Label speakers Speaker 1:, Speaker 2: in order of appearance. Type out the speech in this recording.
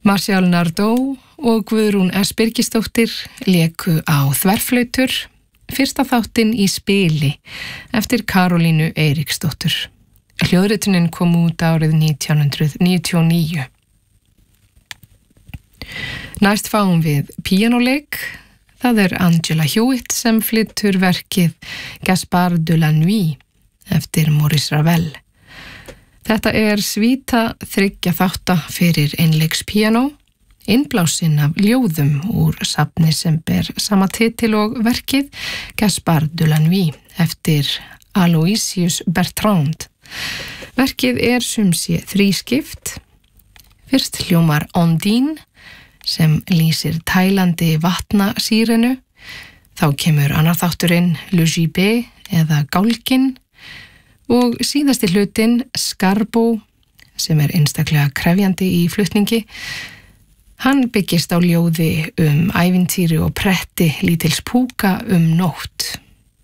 Speaker 1: Martial Nardot og Guðrún S. Birgisdóttir léku á þverflautur, fyrsta þáttinn í spili eftir Karolínu Eiríksdóttur. Hljóðritunin kom út árið 1999. Næst fáum við píanóleik. Það Angela Hewitt sem flytur verkið Gaspard de la Nuit eftir Maurice Ravel. Þetta svíta 3 þátta fyrir einleikspíanó, innblásin af ljóðum úr safni sem ber sama titil og verkið Gaspard de la Nuit eftir Aloysius Bertrand. Verkið sumsé þrískipt. Fyrst hljómar Ondine sem lýsir tælandi vatnasýrenu. Þá kemur annar þátturinn Le Gibet eða Gálginn og síðasti hlutinn Scarbo sem einstaklega krefjandi í flutningi. Hann byggist á ljóði ævintýri og pretti lítils púka nótt.